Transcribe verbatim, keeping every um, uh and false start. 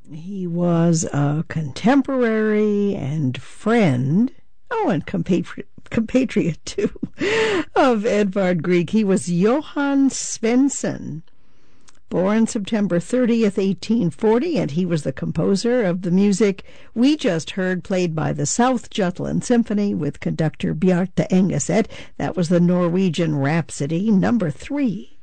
He was a contemporary and friend, oh, and compatri- compatriot, too, of Edvard Grieg. He was Johann Svensson, born September thirtieth, eighteen forty, and he was the composer of the music we just heard played by the South Jutland Symphony with conductor Bjarte Engeset. That was the Norwegian Rhapsody, number three.